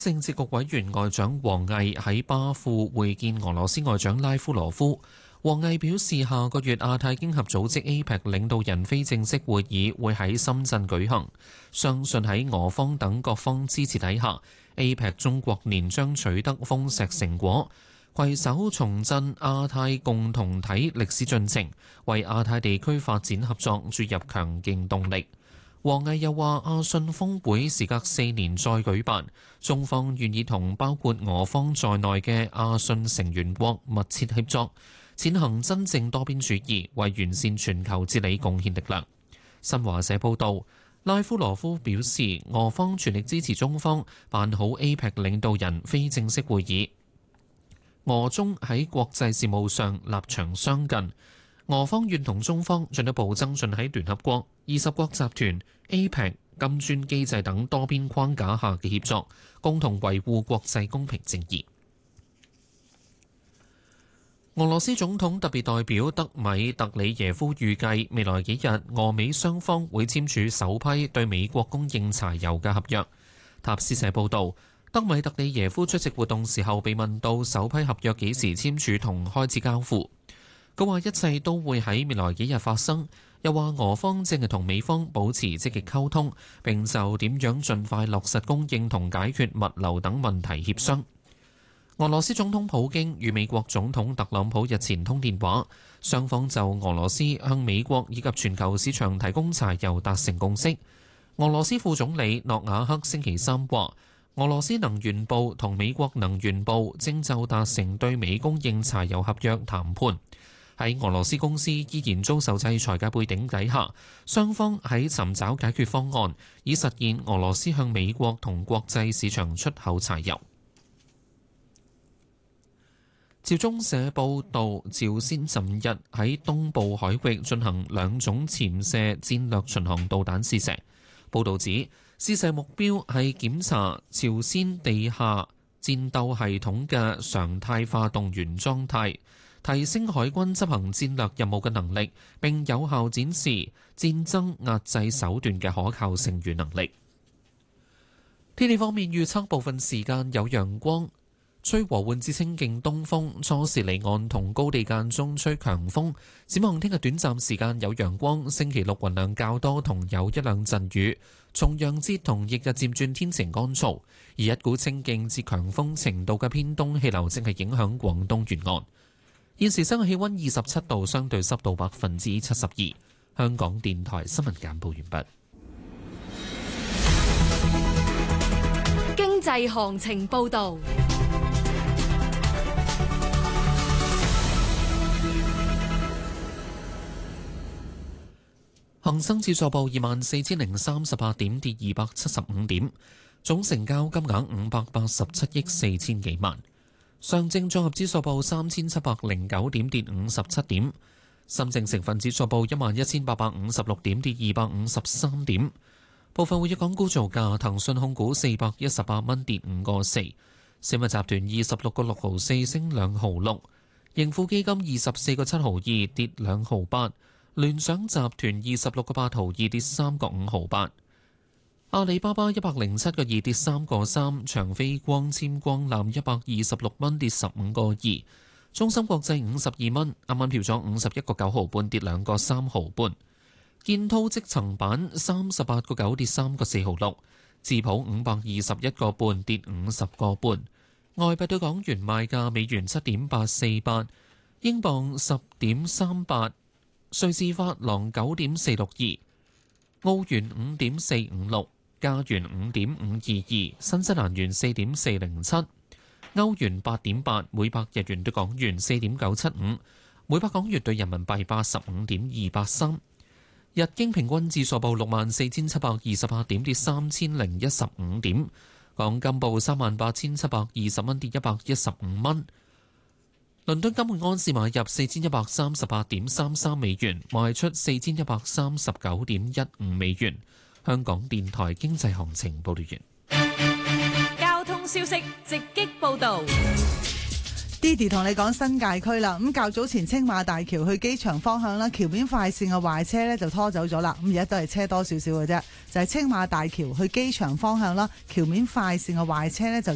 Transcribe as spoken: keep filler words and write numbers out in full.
政治局委員外長王毅喺巴庫會見俄羅斯外長拉夫羅夫。王毅表示，下個月亞太經合組織 A P E C 領導人非正式會議會喺深圳舉行，相信喺俄方等各方支持底下， A P E C 中國年將取得豐碩成果，攜手重振亞太共同體歷史進程，為亞太地區發展合作注入強勁動力。王毅又話，亞信峰會時隔四年再舉辦，中方願意同包括俄方在內嘅亞信成員國密切協作，踐行真正多邊主義，為完善全球治理貢獻力量。新華社報道，拉夫羅夫表示，俄方全力支持中方辦好 A P E C 領導人非正式會議。俄中喺國際事務上立場相近，俄方願同中方進一步增進喺聯合國、二十國集團、A P E C、金磚機制等多邊框架下嘅協作，共同維護國際公平正義。俄羅斯總統特別代表德米特里耶夫預計未來幾日俄美雙方會簽署首批對美國供應柴油嘅合約。塔斯社報導，德米特里耶夫出席活動時候被問到首批合約幾時簽署同開始交付，佢話一切都會喺未來幾日發生，又話俄方正係同美方保持積極溝通，並就點樣盡快落實供應同解決物流等問題協商。俄羅斯總統普京與美國總統特朗普日前通電話，雙方就俄羅斯向美國以及全球市場提供柴油達成共識。俄羅斯副總理諾瓦克星期三話，俄羅斯能源部同美國能源部正就達成對美供應柴油合約談判。喺俄羅斯公司依然遭受制裁嘅背景底下，雙方喺尋找解決方案，以實現俄羅斯向美國同國際市場出口柴油。朝中社報導，朝鮮尋日喺東部海域進行兩種潛射戰略巡航導彈試射。報導指，試射目標係檢查朝鮮地下戰鬥系統嘅常態化動員狀態，提升海軍執行戰略任務嘅能力，並有效展示戰爭壓制手段嘅可靠性與能力。天氣方面預測，部分時間有陽光，吹和緩至清勁東風，初時離岸同高地間中吹強風。展望聽日短暫時間有陽光，星期六雲量較多同有一兩陣雨。重陽節同翌日漸轉天晴乾燥，而一股清勁至強風程度嘅偏東氣流正係影響廣東沿岸。現時室外氣溫二十七度，相對濕度百分之七十二。香港電台新聞簡報完畢。 經濟行情報導。恒生指數報二萬四千零三十八點，跌二百七十五點，總成交金額五百八十七億四千幾萬。上證綜合指數報三千七百零九點，跌五十七點。深證成分指數報一萬一千八百五十六點，跌二百五十三點。部分活躍港股造價，騰訊控股四百一十八蚊，跌五個四；小米集團二十六個六毫四，升兩毫六；盈富基金二十四個七毫二，跌兩毫八；聯想集團二十六個八毫二，跌三個五毫八；阿里巴巴一百零七個二，跌三個三；長飛光纖光纜一百二十六蚊，跌十五個二；中芯國際五十二蚊，啱啱票咗五十一個九毫半，跌兩個三毫半。建滔積層板三十八個九，跌三個四毫六，智普五百二十一個半，跌五十個半。外幣對港元賣價：美元七點八四八，英鎊十點三八，瑞士法郎九點四六二，澳元五點四五六，加元五點五二二，新西蘭元四點四零七，歐元八點八，每百日元對港元四點九七五，每百港元對人民幣八十五點二八三。日經平均指數報六萬四千七百二十八點，跌三千零一十五點。港金報三萬八千七百二十蚊，跌一百一十五蚊。倫敦金每安士買入四千一百三十八點三三美元，賣出四千一百三十九點一五美元。香港電台經濟行情報道完。 交通消息直擊報道。 Didi 同你講新界區啦，咁較早前青馬大橋去機場方向啦，橋面快線嘅壞車呢就拖走咗啦，咁而家都係車多少少嘅啫，就係青馬大橋去機場方向啦，橋面快線嘅壞車呢就